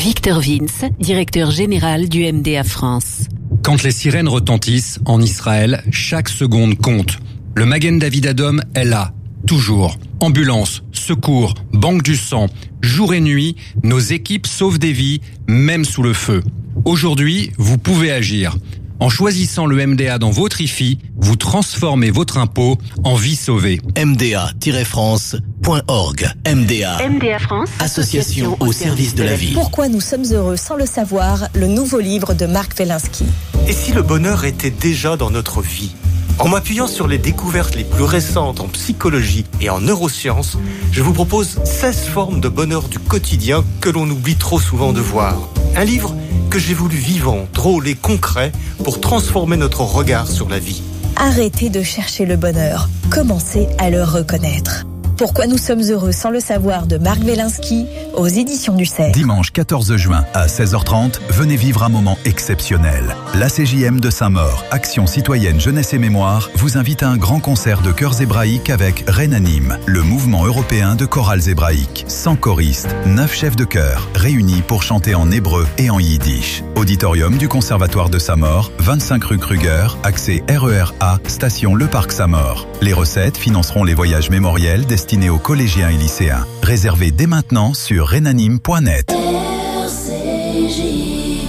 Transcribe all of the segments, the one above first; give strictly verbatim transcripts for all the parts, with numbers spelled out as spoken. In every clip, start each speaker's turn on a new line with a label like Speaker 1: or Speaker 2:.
Speaker 1: Victor Vince, directeur général du M D A France.
Speaker 2: Quand les sirènes retentissent en Israël, chaque seconde compte. Le Magen David Adom est là, toujours. Ambulance, secours, banque du sang, jour et nuit, nos équipes sauvent des vies, même sous le feu. Aujourd'hui, vous pouvez agir. En choisissant le M D A dans votre I F I, vous transformez votre impôt en vie sauvée.
Speaker 3: m d a tiret france point org. M D A.
Speaker 1: M D A France,
Speaker 3: Association au service de la vie.
Speaker 4: Pourquoi nous sommes heureux sans le savoir, le nouveau livre de Marc Wielinski.
Speaker 5: Et si le bonheur était déjà dans notre vie ? En m'appuyant sur les découvertes les plus récentes en psychologie et en neurosciences, je vous propose seize formes de bonheur du quotidien que l'on oublie trop souvent de voir. Un livre que j'ai voulu vivant, drôle et concret pour transformer notre regard sur la vie.
Speaker 4: Arrêtez de chercher le bonheur, commencez à le reconnaître. Pourquoi nous sommes heureux sans le savoir de Marc Wielinski aux éditions du Cerf.
Speaker 6: Dimanche quatorze juin à seize heures trente, venez vivre un moment exceptionnel. L'A C J M de Saint-Maur, Action citoyenne jeunesse et mémoire, vous invite à un grand concert de chœurs hébraïques avec Renanim, le mouvement européen de chorales hébraïques. cent choristes, neuf chefs de chœur, réunis pour chanter en hébreu et en yiddish. Auditorium du Conservatoire de Saint-Maur, vingt-cinq rue Kruger, accès R E R A, station Le Parc Saint-Maur. Les recettes financeront les voyages mémoriels destinés aux collégiens et lycéens. Réservez dès maintenant sur renanim point net.
Speaker 7: R C J.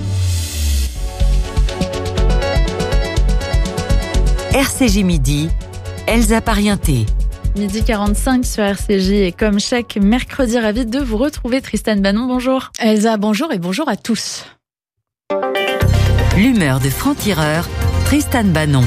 Speaker 8: R C J Midi, Elsa Parienté.
Speaker 9: Midi quarante-cinq sur R C J et comme chaque mercredi, ravie de vous retrouver. Tristan Banon, bonjour.
Speaker 10: Elsa, bonjour et bonjour à tous.
Speaker 8: L'humeur de franc-tireur, Tristan Banon.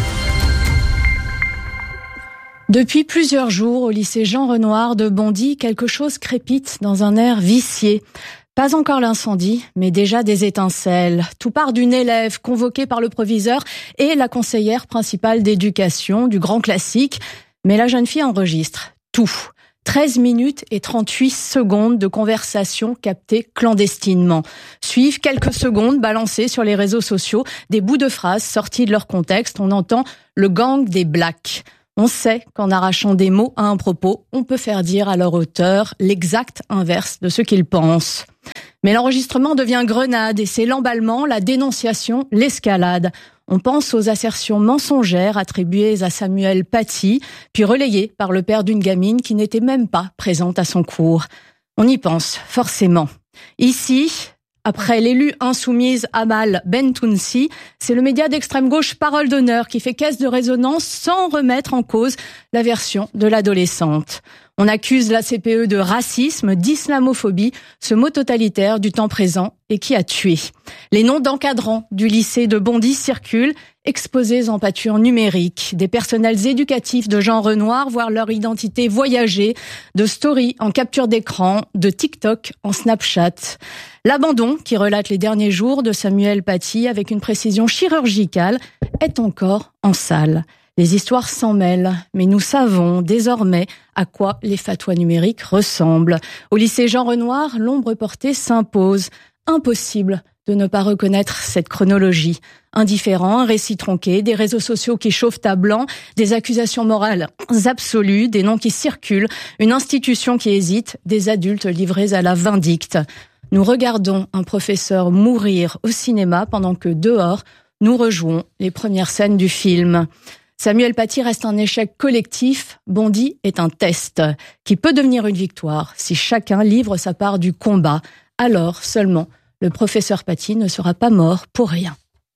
Speaker 10: Depuis plusieurs jours, au lycée Jean Renoir de Bondy, quelque chose crépite dans un air vicié. Pas encore l'incendie, mais déjà des étincelles. Tout part d'une élève convoquée par le proviseur et la conseillère principale d'éducation du grand classique. Mais la jeune fille enregistre tout. treize minutes et trente-huit secondes de conversation captées clandestinement. Suivent quelques secondes balancées sur les réseaux sociaux, des bouts de phrases sortis de leur contexte. On entend le gang des Blacks. On sait qu'en arrachant des mots à un propos, on peut faire dire à leur auteur l'exact inverse de ce qu'ils pensent. Mais l'enregistrement devient grenade et c'est l'emballement, la dénonciation, l'escalade. On pense aux assertions mensongères attribuées à Samuel Paty, puis relayées par le père d'une gamine qui n'était même pas présente à son cours. On y pense, forcément. Ici, après l'élu insoumise Amal Bentounsi, c'est le média d'extrême gauche Parole d'honneur qui fait caisse de résonance sans remettre en cause la version de l'adolescente. On accuse la C P E de racisme, d'islamophobie, ce mot totalitaire du temps présent et qui a tué. Les noms d'encadrants du lycée de Bondy circulent, exposés en pâture numérique. Des personnels éducatifs de Jean Renoir voient leur identité voyager, de story en capture d'écran, de TikTok en Snapchat. L'abandon, qui relate les derniers jours de Samuel Paty avec une précision chirurgicale, est encore en salle. Les histoires s'en mêlent, mais nous savons désormais à quoi les fatwas numériques ressemblent. Au lycée Jean Renoir, l'ombre portée s'impose. Impossible de ne pas reconnaître cette chronologie. Indifférent, un récit tronqué, des réseaux sociaux qui chauffent à blanc, des accusations morales absolues, des noms qui circulent, une institution qui hésite, des adultes livrés à la vindicte. Nous regardons un professeur mourir au cinéma pendant que dehors, nous rejouons les premières scènes du film. Samuel Paty reste un échec collectif, Bondy est un test qui peut devenir une victoire si chacun livre sa part du combat. Alors seulement, le professeur Paty ne sera pas mort pour rien.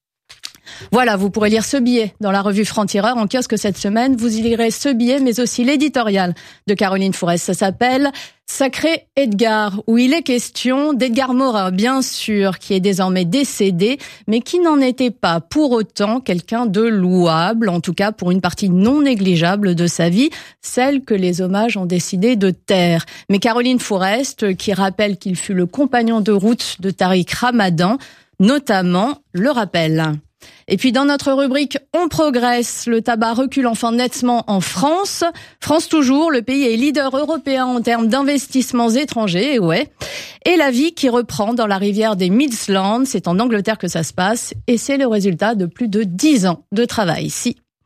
Speaker 10: Voilà, vous pourrez lire ce billet dans la revue Franc-Tireur en kiosque cette semaine. Vous y lirez ce billet, mais aussi l'éditorial de Caroline Fourest. Ça s'appelle « Sacré Edgar », où il est question d'Edgar Morin, bien sûr, qui est désormais décédé, mais qui n'en était pas pour autant quelqu'un de louable, en tout cas pour une partie non négligeable de sa vie, celle que les hommages ont décidé de taire. Mais Caroline Fourest, qui rappelle qu'il fut le compagnon de route de Tariq Ramadan, notamment, le rappelle. Et puis dans notre rubrique « On progresse », le tabac recule enfin nettement en France. France toujours, le pays est leader européen en termes d'investissements étrangers, ouais. Et la vie qui reprend dans la rivière des Midlands, c'est en Angleterre que ça se passe, et c'est le résultat de plus de dix ans de travail ici.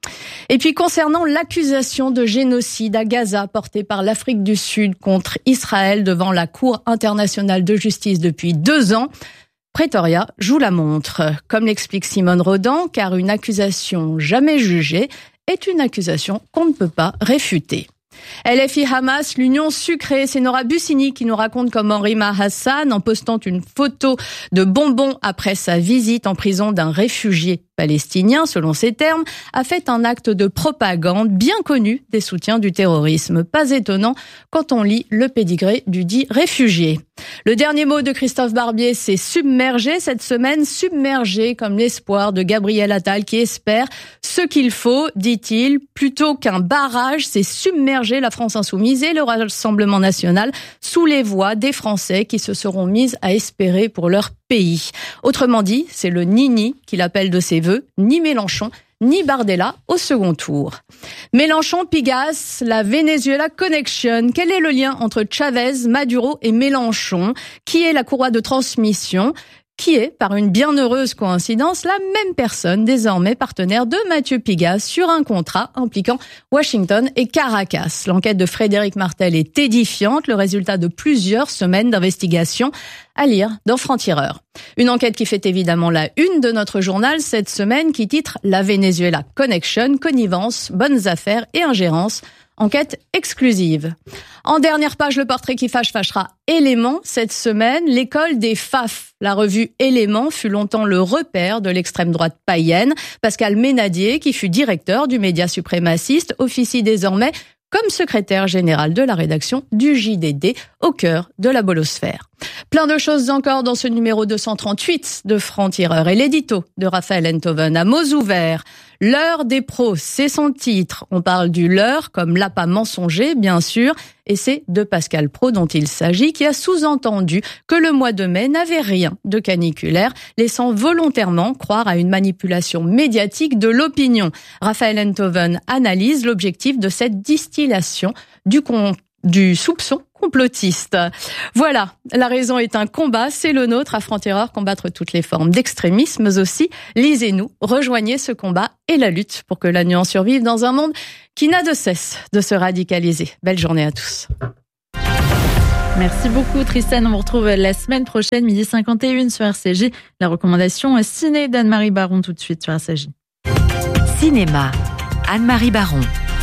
Speaker 10: Et puis concernant l'accusation de génocide à Gaza portée par l'Afrique du Sud contre Israël devant la Cour internationale de justice depuis deux ans, Pretoria joue la montre. Comme l'explique Simone Rodan, car une accusation jamais jugée est une accusation qu'on ne peut pas réfuter. L F I Hamas, l'union sucrée, c'est Nora Bussini qui nous raconte comment Rima Hassan, en postant une photo de bonbons après sa visite en prison d'un réfugié palestinien, selon ses termes, a fait un acte de propagande bien connu des soutiens du terrorisme. Pas étonnant quand on lit le pédigré du dit réfugié. Le dernier mot de Christophe Barbier, c'est submergé cette semaine, submergé comme l'espoir de Gabriel Attal qui espère ce qu'il faut, dit-il, plutôt qu'un barrage, c'est submerger la France insoumise et le Rassemblement national sous les voix des Français qui se seront mis à espérer pour leur pays. Autrement dit, c'est le ni-ni qu'il appelle de ses vœux, ni Mélenchon, ni Bardella au second tour. Mélenchon, Pigas, la Venezuela Connection. Quel est le lien entre Chavez, Maduro et Mélenchon? Qui est la courroie de transmission? Qui est, par une bienheureuse coïncidence, la même personne désormais partenaire de Mathieu Pigas sur un contrat impliquant Washington et Caracas. L'enquête de Frédéric Martel est édifiante, le résultat de plusieurs semaines d'investigation à lire dans Franc-Tireur. Une enquête qui fait évidemment la une de notre journal cette semaine qui titre La Venezuela Connection, connivence, bonnes affaires et ingérence. Enquête exclusive. En dernière page, le portrait qui fâche fâchera Éléments. Cette semaine, l'école des F A F. La revue Éléments fut longtemps le repère de l'extrême droite païenne. Pascal Ménadier, qui fut directeur du média suprémaciste, officie désormais comme secrétaire général de la rédaction du J D D au cœur de la bolosphère. Plein de choses encore dans ce numéro deux cent trente-huit de Franc-Tireur et l'édito de Raphaël Enthoven à mots ouverts. L'heure des pros, c'est son titre. On parle du leurre comme l'appât mensonger, bien sûr, et c'est de Pascal Praud dont il s'agit, qui a sous-entendu que le mois de mai n'avait rien de caniculaire, laissant volontairement croire à une manipulation médiatique de l'opinion. Raphaël Enthoven analyse l'objectif de cette distillation du con- du soupçon complotiste. Voilà, la raison est un combat, c'est le nôtre à Franc-Tireur, combattre toutes les formes d'extrémisme aussi. Lisez-nous, rejoignez ce combat et la lutte pour que la nuance survive dans un monde qui n'a de cesse de se radicaliser. Belle journée à tous.
Speaker 9: Merci beaucoup Tristan, on vous retrouve la semaine prochaine, midi cinquante et un sur R C J. La recommandation ciné d'Anne-Marie Baron tout de suite sur R C J.
Speaker 8: Cinéma, Anne-Marie Baron.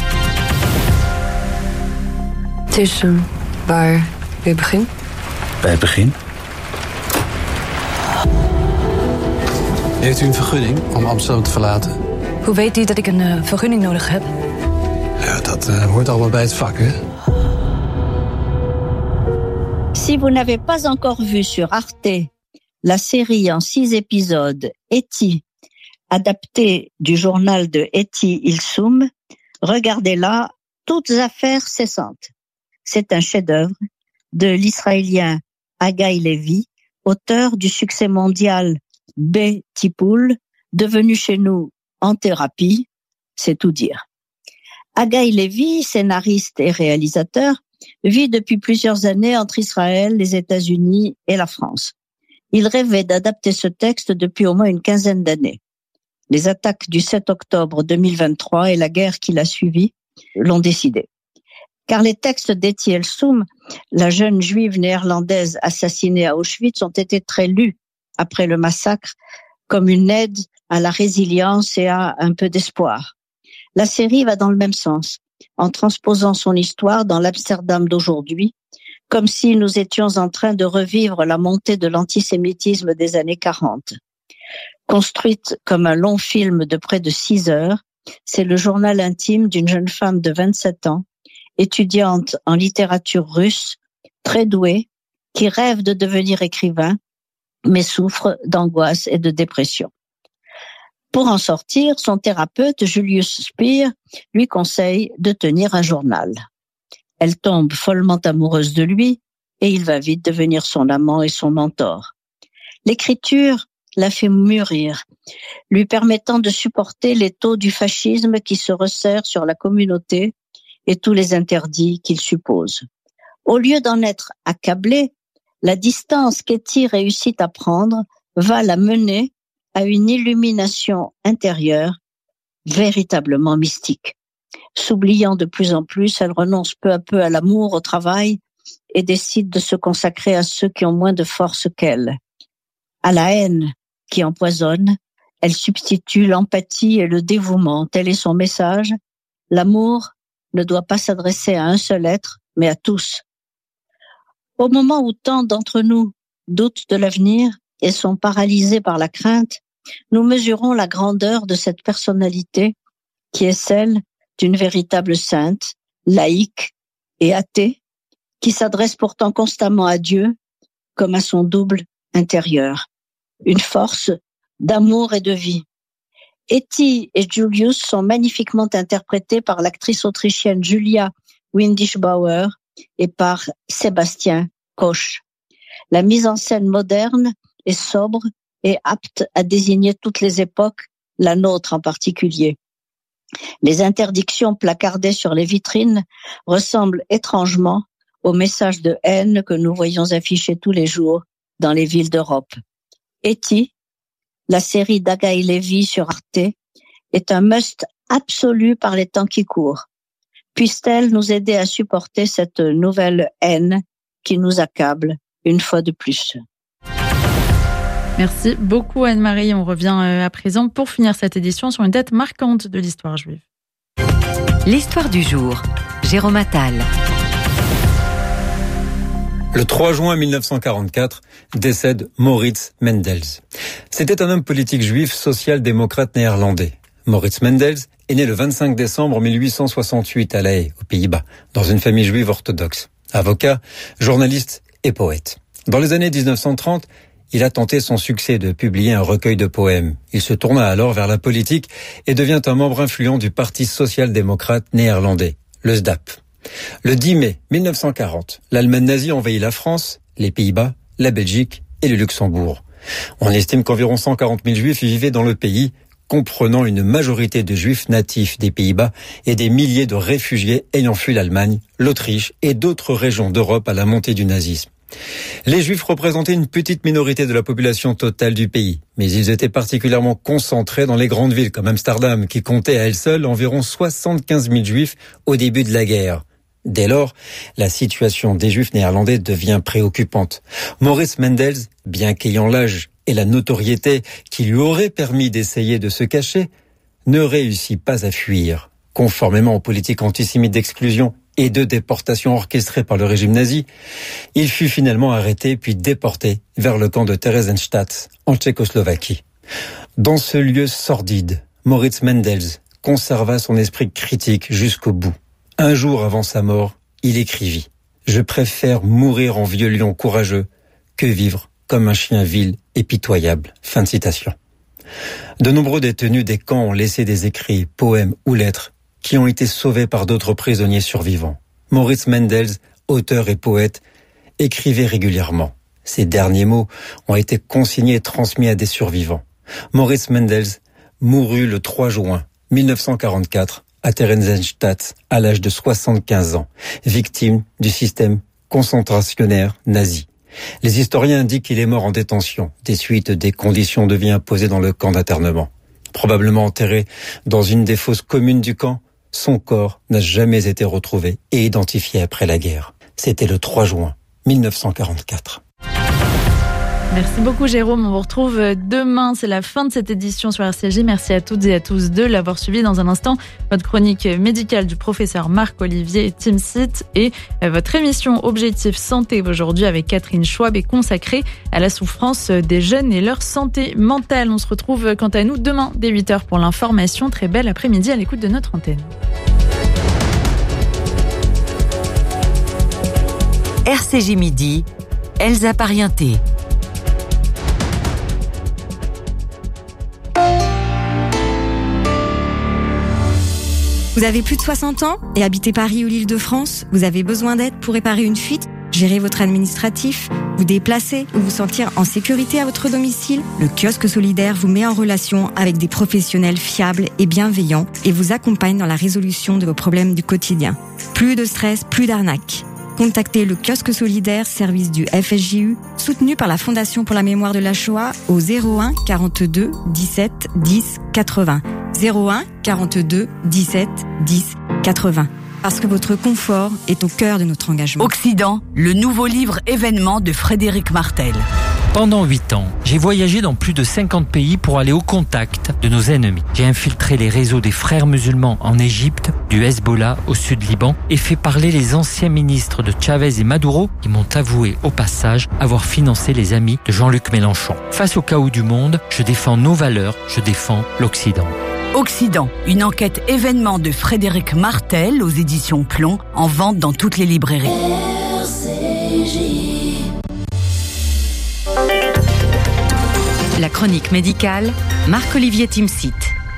Speaker 11: Tussen waar bij begin?
Speaker 12: Bij het begin. Heeft u een vergunning om Amsterdam te verlaten?
Speaker 11: Hoe weet u dat ik een uh, vergunning nodig heb?
Speaker 12: Ja, dat uh, hoort allemaal bij het vak, hè?
Speaker 13: Si vous n'avez pas encore vu sur Arte la série en six épisodes Etty, adaptée du journal de Etty Ilsoum, regardez-la, toutes affaires cessantes. C'est un chef-d'œuvre de l'Israélien Haggai Levy, auteur du succès mondial B-Tipoul, devenu chez nous En thérapie, c'est tout dire. Haggai Levy, scénariste et réalisateur, vit depuis plusieurs années entre Israël, les États-Unis et la France. Il rêvait d'adapter ce texte depuis au moins une quinzaine d'années. Les attaques du sept octobre deux mille vingt-trois et la guerre qui l'a suivi l'ont décidé. Car les textes d'Etty Ilsoum, la jeune juive néerlandaise assassinée à Auschwitz, ont été très lus après le massacre comme une aide à la résilience et à un peu d'espoir. La série va dans le même sens, en transposant son histoire dans l'Amsterdam d'aujourd'hui, comme si nous étions en train de revivre la montée de l'antisémitisme des années quarante. Construite comme un long film de près de six heures, c'est le journal intime d'une jeune femme de vingt-sept ans, étudiante en littérature russe, très douée, qui rêve de devenir écrivain, mais souffre d'angoisse et de dépression. Pour en sortir, son thérapeute, Julius Speer, lui conseille de tenir un journal. Elle tombe follement amoureuse de lui et il va vite devenir son amant et son mentor. L'écriture l'a fait mûrir, lui permettant de supporter les taux du fascisme qui se resserrent sur la communauté et tous les interdits qu'il suppose. Au lieu d'en être accablé, la distance qu'Etty réussit à prendre va la mener à une illumination intérieure véritablement mystique. S'oubliant de plus en plus, elle renonce peu à peu à l'amour, au travail, et décide de se consacrer à ceux qui ont moins de force qu'elle. À la haine qui empoisonne, elle substitue l'empathie et le dévouement. Tel est son message. L'amour ne doit pas s'adresser à un seul être, mais à tous. Au moment où tant d'entre nous doutent de l'avenir et sont paralysés par la crainte, nous mesurons la grandeur de cette personnalité qui est celle d'une véritable sainte, laïque et athée, qui s'adresse pourtant constamment à Dieu comme à son double intérieur. Une force d'amour et de vie. Etty et Julius sont magnifiquement interprétés par l'actrice autrichienne Julia Windischbauer et par Sébastien Koch. La mise en scène moderne est sobre et apte à désigner toutes les époques, la nôtre en particulier. Les interdictions placardées sur les vitrines ressemblent étrangement aux messages de haine que nous voyons affichés tous les jours dans les villes d'Europe. Etty, la série d'Agaï Lévy sur Arte, est un must absolu par les temps qui courent. Puisse-t-elle nous aider à supporter cette nouvelle haine qui nous accable une fois de plus.
Speaker 9: Merci beaucoup Anne-Marie. On revient à présent pour finir cette édition sur une date marquante de l'histoire juive.
Speaker 8: L'histoire du jour, Jérôme Attal.
Speaker 14: Le trois juin mille neuf cent quarante-quatre, décède Maurits Mendels. C'était un homme politique juif social-démocrate néerlandais. Maurits Mendels est né le vingt-cinq décembre mille huit cent soixante-huit à La Haye, aux Pays-Bas, dans une famille juive orthodoxe. Avocat, journaliste et poète. Dans les années dix-neuf cent trente, il a tenté son succès de publier un recueil de poèmes. Il se tourna alors vers la politique et devient un membre influent du Parti social-démocrate néerlandais, le S D A P. Le dix mai mille neuf cent quarante, l'Allemagne nazie envahit la France, les Pays-Bas, la Belgique et le Luxembourg. On estime qu'environ cent quarante mille juifs vivaient dans le pays, comprenant une majorité de juifs natifs des Pays-Bas et des milliers de réfugiés ayant fui l'Allemagne, l'Autriche et d'autres régions d'Europe à la montée du nazisme. Les Juifs représentaient une petite minorité de la population totale du pays, mais ils étaient particulièrement concentrés dans les grandes villes comme Amsterdam, qui comptait à elle seule environ soixante-quinze mille Juifs au début de la guerre. Dès lors, la situation des Juifs néerlandais devient préoccupante. Maurits Mendels, bien qu'ayant l'âge et la notoriété qui lui auraient permis d'essayer de se cacher, ne réussit pas à fuir. Conformément aux politiques antisémites d'exclusion et de déportation orchestrées par le régime nazi, il fut finalement arrêté puis déporté vers le camp de Theresienstadt, en Tchécoslovaquie. Dans ce lieu sordide, Maurits Mendels conserva son esprit critique jusqu'au bout. Un jour avant sa mort, il écrivit « Je préfère mourir en vieux lion courageux que vivre comme un chien vil et pitoyable. » Fin de citation. De nombreux détenus des camps ont laissé des écrits, poèmes ou lettres qui ont été sauvés par d'autres prisonniers survivants. Maurits Mendels, auteur et poète, écrivait régulièrement. Ces derniers mots ont été consignés et transmis à des survivants. Maurits Mendels mourut le trois juin mille neuf cent quarante-quatre à Theresienstadt à l'âge de soixante-quinze ans, victime du système concentrationnaire nazi. Les historiens indiquent qu'il est mort en détention, des suites des conditions de vie imposées dans le camp d'internement. Probablement enterré dans une des fosses communes du camp, son corps n'a jamais été retrouvé et identifié après la guerre. C'était le trois juin mille neuf cent quarante-quatre.
Speaker 9: Merci beaucoup Jérôme, on vous retrouve demain, c'est la fin de cette édition sur R C J. Merci à toutes et à tous de l'avoir suivi. Dans un instant, votre chronique médicale du professeur Marc-Olivier Timsit et votre émission Objectif Santé aujourd'hui avec Catherine Schwab est consacrée à la souffrance des jeunes et leur santé mentale. On se retrouve quant à nous demain dès huit heures pour l'information. Très belle après-midi à l'écoute de notre antenne.
Speaker 8: R C J Midi, Elsa Parienté.
Speaker 15: Vous avez plus de soixante ans et habitez Paris ou l'Île-de-France? Vous avez besoin d'aide pour réparer une fuite, gérer votre administratif, vous déplacer ou vous sentir en sécurité à votre domicile? Le kiosque solidaire vous met en relation avec des professionnels fiables et bienveillants et vous accompagne dans la résolution de vos problèmes du quotidien. Plus de stress, plus d'arnaques. Contactez le kiosque solidaire, service du F S J U, soutenu par la Fondation pour la mémoire de la Shoah au zéro un quarante-deux dix-sept dix quatre-vingts. zéro un quarante-deux dix-sept dix quatre-vingts. Parce que votre confort est au cœur de notre engagement.
Speaker 16: Occident, le nouveau livre événement de Frédéric Martel.
Speaker 17: Pendant huit ans, j'ai voyagé dans plus de cinquante pays pour aller au contact de nos ennemis. J'ai infiltré les réseaux des frères musulmans en Égypte, du Hezbollah au sud Liban et fait parler les anciens ministres de Chavez et Maduro qui m'ont avoué au passage avoir financé les amis de Jean-Luc Mélenchon. Face au chaos du monde, je défends nos valeurs, je défends l'Occident.
Speaker 16: Occident, une enquête événement de Frédéric Martel aux éditions Plomb, en vente dans toutes les librairies.
Speaker 7: R C J.
Speaker 8: La chronique médicale, Marc-Olivier Timsit.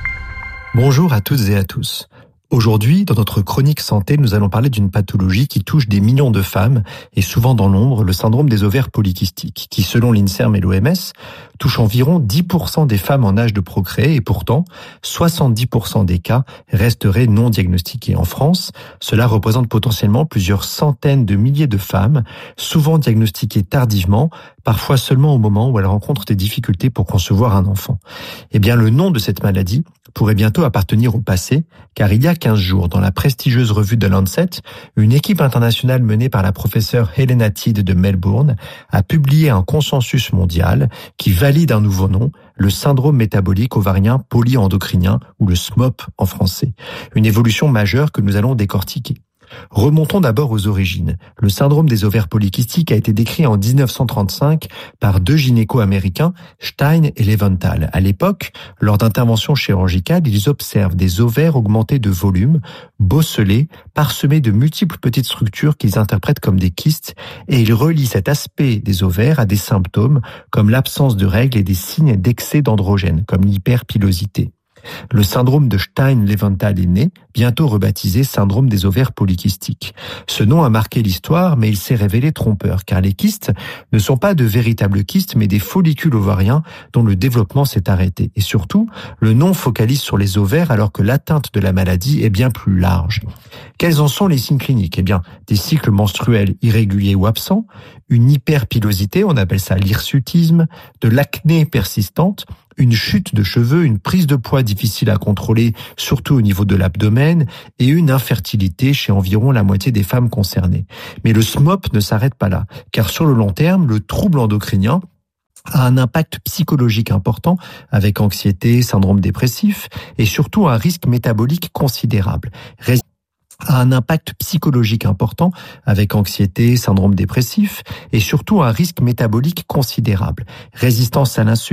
Speaker 18: Bonjour à toutes et à tous. Aujourd'hui, dans notre chronique santé, nous allons parler d'une pathologie qui touche des millions de femmes et souvent dans l'ombre, le syndrome des ovaires polykystiques, qui selon l'INSERM et l'O M S, touche environ dix pour cent des femmes en âge de procréer et pourtant, soixante-dix pour cent des cas resteraient non diagnostiqués. En France, cela représente potentiellement plusieurs centaines de milliers de femmes, souvent diagnostiquées tardivement, parfois seulement au moment où elles rencontrent des difficultés pour concevoir un enfant. Eh bien, le nom de cette maladie pourrait bientôt appartenir au passé, car il y a quinze jours, dans la prestigieuse revue The Lancet, une équipe internationale menée par la professeure Helena Tiede de Melbourne a publié un consensus mondial qui valide un nouveau nom, le syndrome métabolique ovarien polyendocrinien, ou le S M O P en français. Une évolution majeure que nous allons décortiquer. Remontons d'abord aux origines. Le syndrome des ovaires polykystiques a été décrit en dix-neuf cent trente-cinq par deux gynécos américains, Stein et Leventhal. À l'époque, lors d'interventions chirurgicales, ils observent des ovaires augmentés de volume, bosselés, parsemés de multiples petites structures qu'ils interprètent comme des kystes, et ils relient cet aspect des ovaires à des symptômes comme l'absence de règles et des signes d'excès d'androgènes, comme l'hyperpilosité. Le syndrome de Stein-Leventhal est né, bientôt rebaptisé syndrome des ovaires polykystiques. Ce nom a marqué l'histoire, mais il s'est révélé trompeur, car les kystes ne sont pas de véritables kystes, mais des follicules ovariens dont le développement s'est arrêté. Et surtout, le nom focalise sur les ovaires alors que l'atteinte de la maladie est bien plus large. Quels en sont les signes cliniques ? Eh bien, des cycles menstruels irréguliers ou absents, une hyperpilosité, on appelle ça l'hirsutisme, de l'acné persistante, une chute de cheveux, une prise de poids difficile à contrôler, surtout au niveau de l'abdomen, et une infertilité chez environ la moitié des femmes concernées. Mais le S M O P ne s'arrête pas là, car sur le long terme, le trouble endocrinien a un impact psychologique important avec anxiété, syndrome dépressif, et surtout un risque métabolique considérable. Rés- a un impact psychologique important avec anxiété, syndrome dépressif, et surtout un risque métabolique considérable. Résistance à l'insuline,